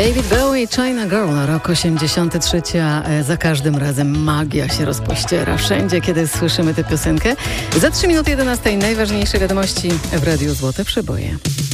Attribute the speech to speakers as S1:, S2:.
S1: David Bowie, China Girl, rok 83, za każdym razem magia się rozpościera wszędzie, kiedy słyszymy tę piosenkę. Za 3 minuty 11 najważniejsze wiadomości w Radiu Złote Przeboje.